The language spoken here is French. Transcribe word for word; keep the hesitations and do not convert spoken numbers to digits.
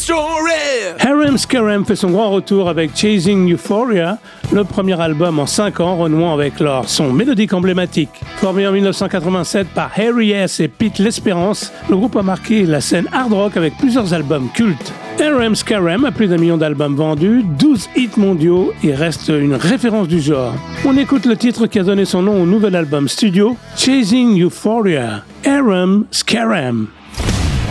story. Harum Scarum fait son grand retour avec Chasing Euphoria, le premier album en cinq ans renouant avec leur son mélodique emblématique. Formé en dix-neuf cent quatre-vingt-sept par Harry S. et Pete L'Espérance, le groupe a marqué la scène hard rock avec plusieurs albums cultes. Harum Scarum a plus d'un million d'albums vendus, douze hits mondiaux et reste une référence du genre. On écoute le titre qui a donné son nom au nouvel album studio, Chasing Euphoria, Harum Scarum.